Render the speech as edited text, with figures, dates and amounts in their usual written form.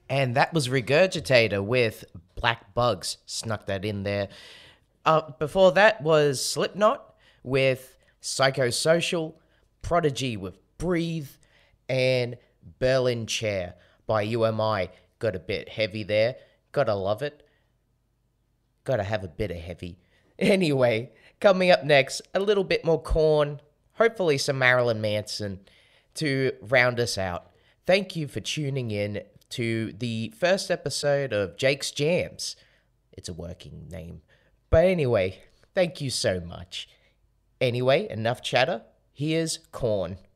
And that was Regurgitator with Black Bugs. Snuck that in there. Before that was Slipknot with Psychosocial, Prodigy with Breathe, and Berlin Chair by UMI. Got a bit heavy there. Gotta love it. Gotta have a bit of heavy. Anyway, coming up next, a little bit more Corn, hopefully some Marilyn Manson to round us out. Thank you for tuning in to the first episode of Jake's Jams. It's a working name. But anyway, thank you so much. Anyway, enough chatter. Here's Corn.